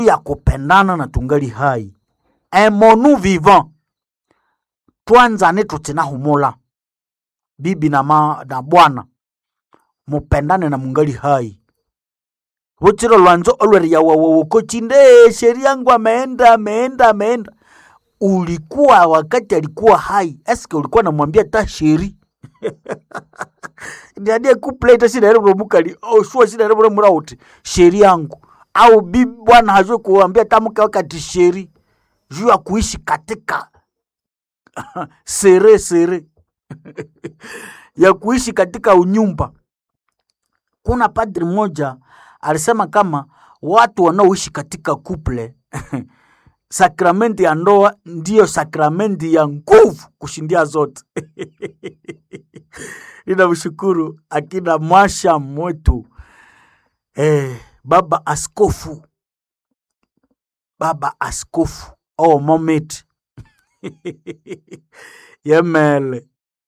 ya kupendana na tungali hai. Aimons-nous vivants. Tuanzane tutina humula. Bibi na bwana mupendane na mungali hai. Wotiro lwanzo olweri ya wawoko chinde sheri yangu ameenda. Ulikuwa wakati alikuwa hai. Eske ulikuwa namwambia ta sheri? Ndiye couple ita shida yero mukali. Shua shida yero murauti. Sheri yangu. Au bibi bwana hajui kuambia tamuke wakati sheri. Juu ya kuishi katika sere. Ya kuishi katika unyumba. Kuna padri mmoja alisema kama watu wanaoishi katika couple sakramenti ya ndoa ndiyo sakramenti ya nguvu kushindia zote. Ninamshukuru akina Mwasha mwetu, baba askofu Momet Yemele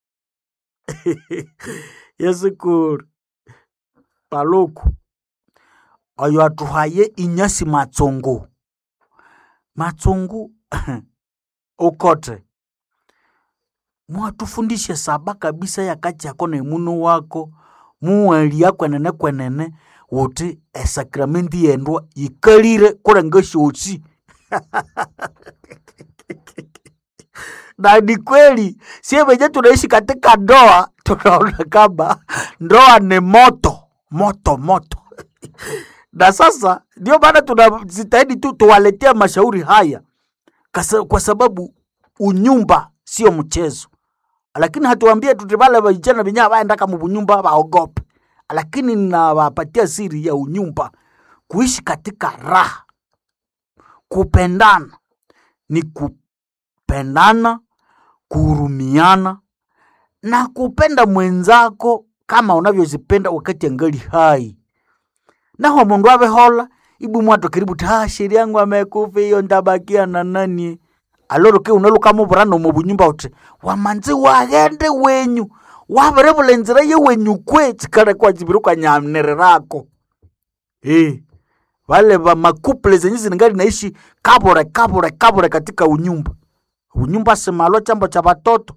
Yesikuru Paluku oyo atuhaye Inyasi Matsongo ukote mwatufundishe saba kabisa ya kati yako na imuno wako muweli ya kwenene wote sakramenti yendwa ikalire kurengesho uchi. Na ni kweli sie wenye tunaishi katika ndoa tunaona kama ndoa ni moto. Na sasa ndio maana tunajitahidi tu tuwaletea mashauri haya kwa sababu unyumba sio mchezo. Lakini hatuambie tutibale vijana binya baenda kama unyumba baogope. Lakini ninawapatia siri ya unyumba, kuishi katika raha. Kupendana ni kupendana, kuhurumiana na kupenda mwenzako kama unavyozipenda wakati angali hai. Na huo mundu hola ibu mwato karibu sheri yangu amekufa hiyo ndabakia na nani. Aloroke unaluka muburano mu bunyumba uti wamanzi wagende wenyu waberebule nzira ye wenyu kwe chikara kwa jibiru kwa nyamnere rako. Wale ba makuple zenye zingali naishi kabore katika unyumba. Unyumba semalo chambo cha batoto.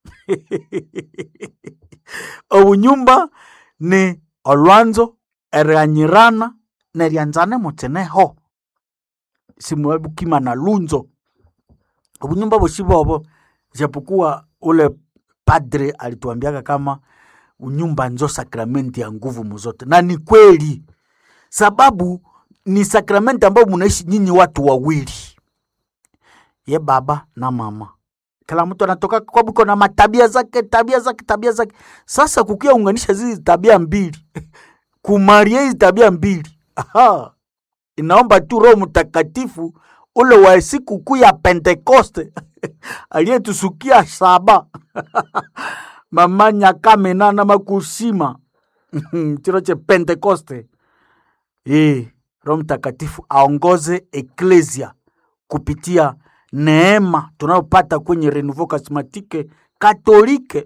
Unyumba ni olwanzo eranyirana nerianzane moteneho. Simuebu kima na lunzo. Unyumba boshibobo japokuwa ule padre alituambiaga kama unyumba nzo sakramenti ya nguvu muzote. Na ni kweli. Sababu ni sakramenti ambayo munaishi nyinyi watu wawili. Ye baba na mama. Kila mtu anatoka kwa buko na matabia zake. Sasa kukia unganisha zizi tabia mbili. Kumaria hizi tabia mbili. Inaomba tu Roho Mtakatifu ule wa siku kuu ya Pentekoste aliyetusukia saba. Mama Nyakamena na makusima. Chiroche Pentekoste. Roho Mtakatifu aongoze eklesia kupitia neema tunayopata kwenye Renouveau Charismatique Katolike.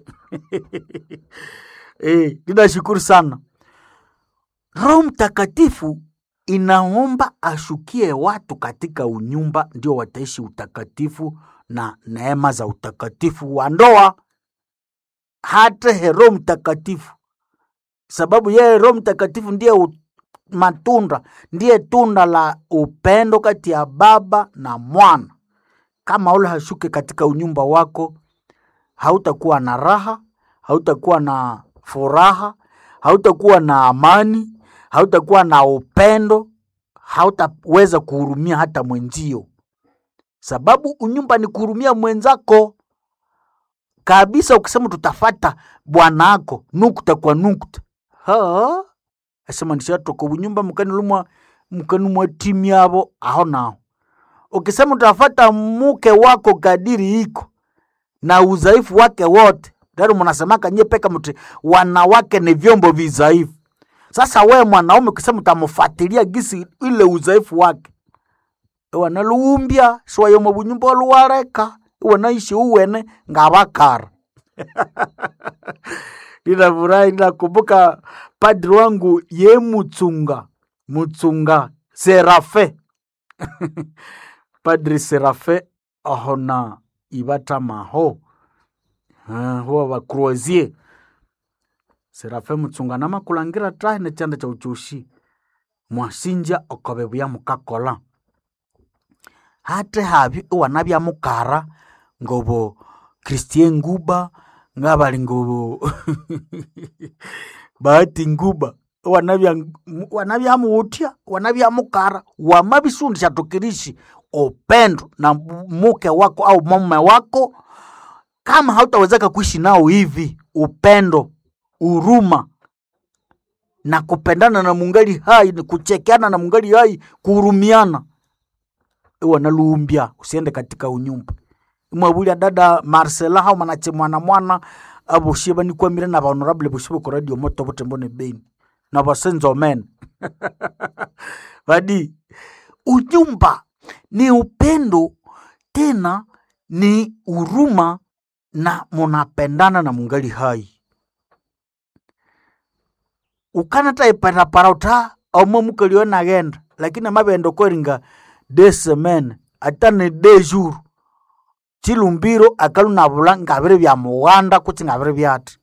Ninashukuru sana. Roho Mtakatifu inaomba ashukie watu katika unyumba ndio wataishi utakatifu na neema za utakatifu wa ndoa. Hata Roho Mtakatifu, sababu yeye Roho Mtakatifu ndiye matunda, ndiye tunda la upendo kati ya baba na mwana. Kama ule hashuke katika unyumba wako, hautakuwa na raha, hautakuwa na furaha, hautakuwa na amani, hautakuwa na upendo, hautaweza kuhurumia hata mwenzio. Sababu unyumba ni kuhurumia mwenzako. Kabisa ukisema tutafata bwanako nukta kwa nukta. Asema nishato kwa unyumba mkanumwa timu yabo aho nao. Ukisema tutafata mke wako kadiri iko na udhaifu wake wote. Ndio mnasemaka nyie peka mtu wanawake ni vyombo vidhaifu. Sasa wewe mwanaume ukisema utamfuatilia gisi ile udhaifu wake. Wanaluumbia shwayo mu bunyumba luwareka. Wanaishi uwene ngabakara. Ninafurahi nakumbuka padri wangu ye Mutsunga Serafe Padri Serafe ahona ibata maho huwa wa Croisier Serafe mtsungana makulangira trahe ne chanda cha uchushi mwasinja okabebuya mukakola hate habi wanabya mukara ngobo Christien Nguba ngabali ngobo Bahati Nguba wanabya muutya wanabya mukara wamabisundi chatokirishi upendo na mke wako au mume wako. Kama hautawezeka kuishi nao hivi upendo, huruma na kupendana na mungali hai, ni kuchekeana na mungali hai, kuhurumiana, wanaluumbia usiende katika unyumba. Mwabuli dada Marcela hao manache mwana abo shiba ni kwa mirena ba honorable bushibo ko radio moto bote mbone beni na basenzo men. Badi unyumba ni upendo, tena ni huruma na munapendana na mungali hai. Ukana taipata parauta au mukaliona agenda, lakini mabendo koringa de semaine atane de jour chilumbiro akalu nabula ngabire bya muwanda kuti ngabire byati.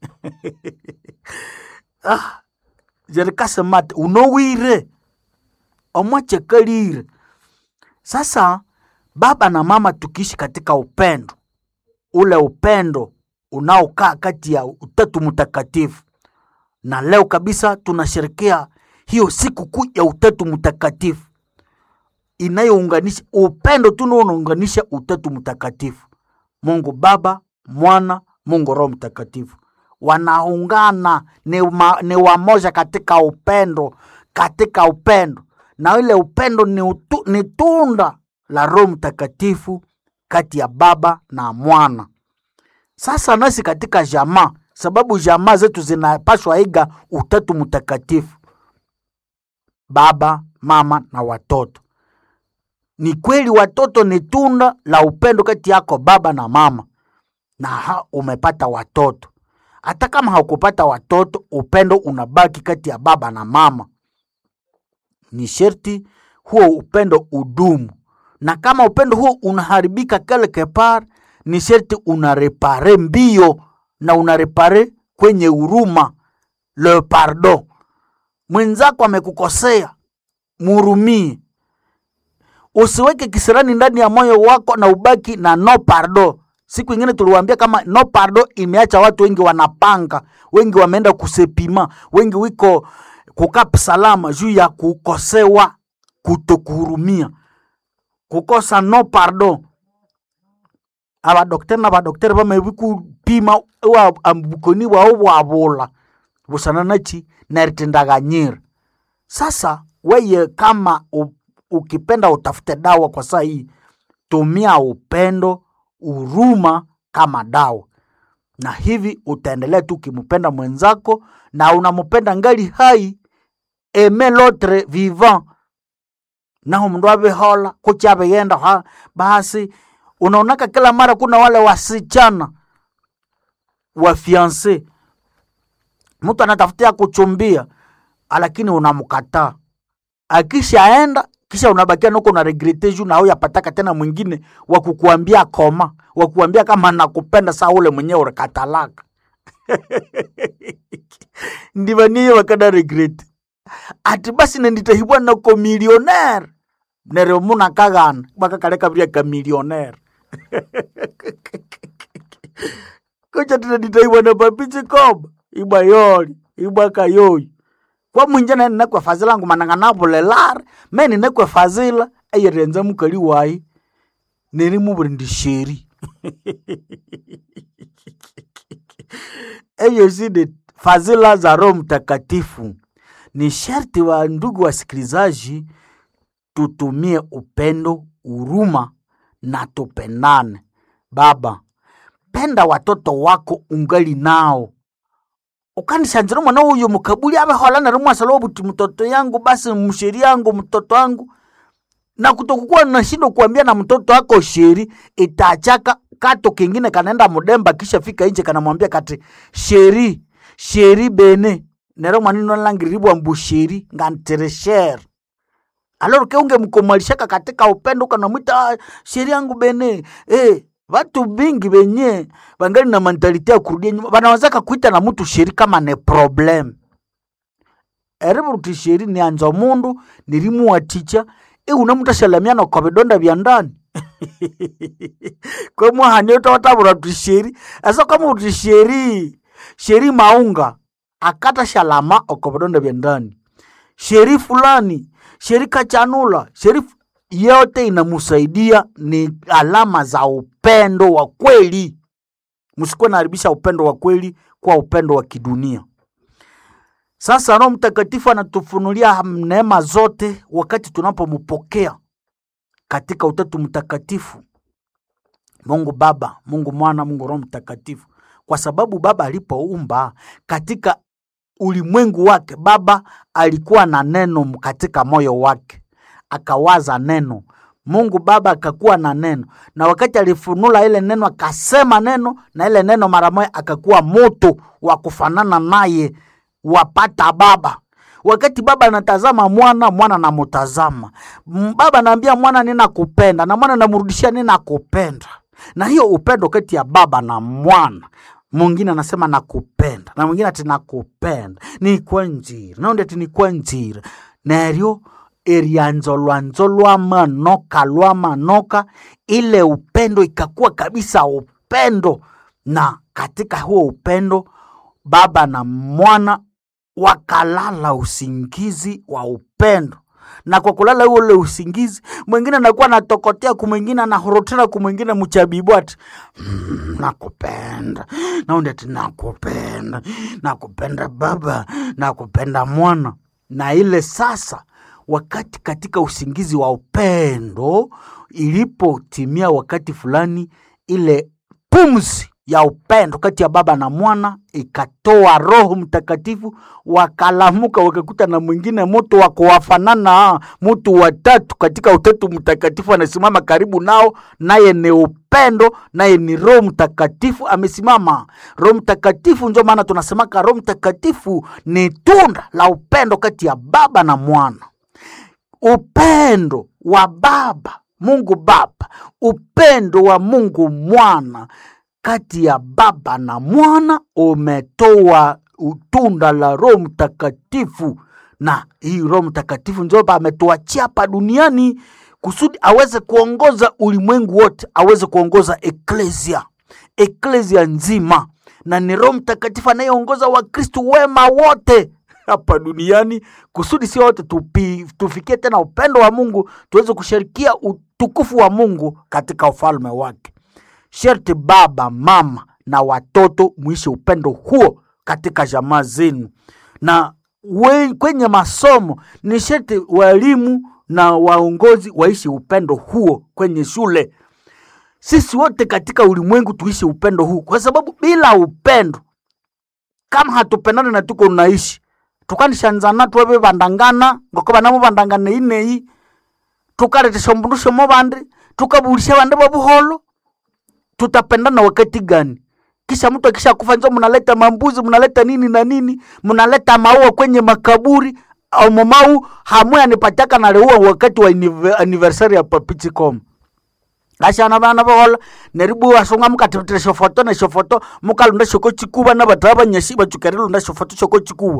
Jerikase mate unowire omwache kalire. Sasa baba na mama tukiishi katika upendo, ule upendo unaokaa kati ya Utatu Mtakatifu, na leo kabisa tunasherehekea hiyo siku kuu ya Utatu Mtakatifu inayounganisha upendo tu, unaounganisha Utatu Mtakatifu, Mungu Baba, Mwana, Mungu Roho Mtakatifu, wanaungana ni wamoja katika upendo, na ile upendo ni tunda la Roho Mtakatifu kati ya Baba na Mwana. Sasa nasi katika jamaa, sababu jamaa zetu zinapaswa iga Utatu Mtakatifu, baba, mama na watoto. Ni kweli watoto ni tunda la upendo kati yako baba na mama, na umepata watoto. Hata kama haukupata watoto, upendo unabaki kati ya baba na mama. Ni sherti huo upendo udumu. Na kama upendo huo unaharibika quelque part, ni sherti unarepare mbio, na unarepare kwenye huruma, le pardon. Mwenzako amekukosea, mhurumie. Usiweke kisirani ndani ya moyo wako na ubaki na no pardon. Siku nyingine tuliwaambia kama no pardon imeacha watu wengi wanapanga, wengi wameenda kusepima, wengi wiko kukap salama juu ya kukosewa, kutokuhurumia, kukosa no pardon. Aba dokter bamebiku pima wa ambukoni wa abola busana nachi na ritendaganyira. Sasa weye kama ukipenda utafute dawa kwa saa hii, tumia upendo, huruma kama dawa, na hivi utaendelea tu kimpenda mwenzako na unampenda ngali hai. Aimer l'autre vivant. Na mndu abehola kuchabe yenda basi unaonaka kila mara kuna wale wasichana wa fiancé, mtu anatafutia kuchumbia lakini unamkataa. Akishaenda kisha unabakia nuko na regrete juu na yapataka tena mwingine wa kukuambia koma, wa kukuambia kama nakupenda saa ule mwenyewe urakatalaka. Ndivani wakada regrete. Ati basi nenditahibwa na ko millionaire. Nere muna kagana baka kaleka bria ka millionaire. Kocha tunaditahibwa na papichi koba iba yoli iba kayoyi. Kwa mwinjana ninakwa fazila ngu manangana bolelar, meni ninakwa fazila ayerenza mukali wai neri muburindi sheri. Eyo zide fazila za Roho Mtakatifu. Ni sharti wa ndugu wasikilizaji tutumie upendo, huruma na tupendane. Baba, penda watoto wako ungali nao. Ukanishanjira mwana huyu mukabuli abehola na rumwa salobu mtoto yangu basi msheri yangu mtoto wangu, na kutokuwa na shindo kuambia na mtoto wako sheri, itachaka kato kingine kanaenda mudemba kisha fika nje kanamwambia kati sheri bene nero manino langiribwa mbusheri nganteresher. aloro ke ungemkomalishaka katika upendo ukanamwita sheri yangu bene. Watu bingi benye bangali na mentalite ya kurudia nyuma banawazaka kuita na mtu sheri kama ne problem. Eribu sheri ni anza mundu nilimu wa ticha unamuta shalamiana kwa vidonda vya ndani. Kwa mwahani utawatabura tusheri asa kama sheri maunga akata shalama kwa vidonda vya ndani. Sheri fulani, sheri kachanula, sheri yote inamusaidia, ni alama za upendo wa kweli. Musikuwe naharibisha upendo wa kweli kwa upendo wa kidunia. Sasa Roho Mtakatifu anatufunulia neema zote wakati tunapompokea katika Utatu Mtakatifu. Mungu Baba, Mungu Mwana, Mungu Roho Mtakatifu. Kwa sababu Baba alipoumba katika ulimwengu wake, Baba alikuwa na neno katika moyo wake. Akawaza neno. Mungu Baba akakuwa na neno. Na wakati alifunula ile neno akasema neno, na ile neno mara moja akakuwa moto wa kufanana naye, wapata Baba. Wakati Baba anatazama mwana, mwana anamtazama. Baba anaambia mwana ninakupenda, na mwana anamrudishia ninakupenda. Na hiyo upendo kati ya Baba na mwana, mwingine anasema nakupenda, na mwingine ati nakupenda ni kwa njira, na ndio ni kwa njira. Neryo erianzolwa manoka ile upendo ikakuwa kabisa upendo. Na katika huo upendo Baba na mwana wakalala usingizi wa upendo. Na kwa kulala ule usingizi, mwingine anakuwa anatokotea, kumwingine anahorotena, kumwingine mchabibwati. Nakupenda. Na ndio nakupenda. Nakupenda Baba, nakupenda Mwana. Na ile sasa wakati katika usingizi wa upendo ilipotimia wakati fulani, ile pumzi ya upendo kati ya Baba na Mwana ikatoa Roho Mtakatifu, wakalamuka wakakuta na mwingine mtu wa kuwafanana, mtu watatu katika Utatu Mtakatifu anasimama karibu nao, naye ni upendo, naye ni Roho Mtakatifu amesimama. Roho Mtakatifu ndio maana tunasemaka Roho Mtakatifu ni tunda la upendo kati ya Baba na Mwana. Upendo wa Baba, Mungu Baba, upendo wa Mungu Mwana kati ya Baba na Mwana umetoa utunda la Roho Mtakatifu. Na hii Roho Mtakatifu ndio ametuachia hapa duniani kusudi aweze kuongoza ulimwengu wote, aweze kuongoza eklesia nzima. Na ni Roho Mtakatifu anayeongoza Wakristo wema wote hapa duniani kusudi si wote tufikie tena upendo wa Mungu, tuweze kushirikia utukufu wa Mungu katika ufalme wake. Sherti baba, mama na watoto muishi upendo huo katika jamaa zenu. Na kwenye masomo ni sherti walimu na waongozi waishi upendo huo kwenye shule. Sisi wote katika ulimwengu tuishi upendo huu, kwa sababu bila upendo, kama hatupendana na tuko unaishi, tukanishanzana tuwebe bandangana, ngokoba namo bandangana inei, tukarete shombundusho mobandi, tukabulisha bande babuholo, tutapendana wakati gani? Kisha mtu akisha kufa njo mnaleta mambuzi, mnaleta nini na nini, mnaleta maua kwenye makaburi, au mamau hamu yanipataka na leo wakati wa anniversary ya Papichicom. Asha na bana bahola neribu wasonga mukatetere shofoto na shofoto mukalunda shoko chikuba na bataba nyashi bachukarilo nda shofoto shoko chikuba.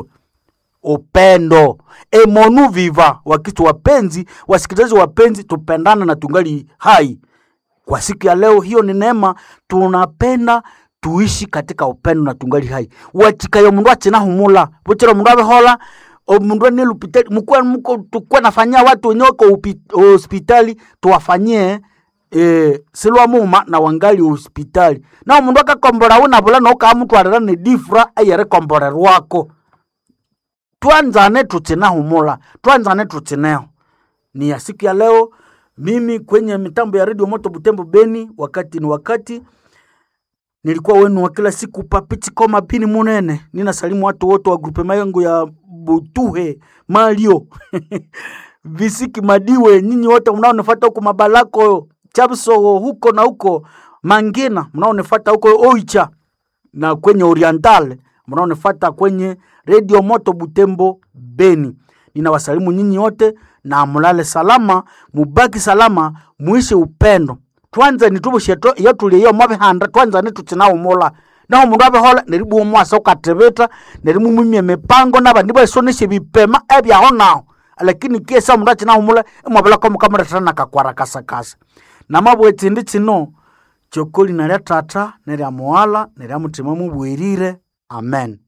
Upendo emonu viva. Wakitu wapenzi, wasikilizaji wapenzi, tupendana na tungali hai. Kwa siku ya leo hiyo ni neema, tunapenda tuishi katika upendo na tungali hai. Wachikayo mundu achina humula, bochero mundu abehola, mundu ni lupitali, mko tukua nafanyia watu wenyoko hospitali, tuwafanyie silwa muma na wangali hospitali. Na mundu akakombora una bula na uka mtu ararane difra ayere kombora rwako. Tuanzane tutina humula, tuanzane tutineo. Ni ya siku ya leo, mimi kwenye mitambo ya Radio Moto Butembo Beni, wakati ni wakati, nilikuwa wenu wa kila siku Papichicom Pini Munene. Nina salimu watu wote wa grupe mayengu ya Butuhe, Mario, Visiki Madiwe, nyinyi wote mnaonifuata huko Mabalako, Chabso huko na huko Mangina, mnaonifuata huko Oicha na kwenye Oriental, mnaonifuata kwenye Radio Moto Butembo Beni. Nina wasalimu nyinyi wote na mulale salama, mubaki salama, muishi upendo. Twanza nitubusheto iyo tuliyo mabihanda twanza nitutinawumula. Naho mundu abehola neribu omwasa ukatebeta nerimu mumye mipango nabandi basoneshe bipema ebyaho naho. Lakini kiesa mundu atinawumula mwabala ko mukamuretana kakwara kasakasa. Namabwetse ndi kino kyokoli nalya tata nerya muwala nerya mutima mubwirire. Amen.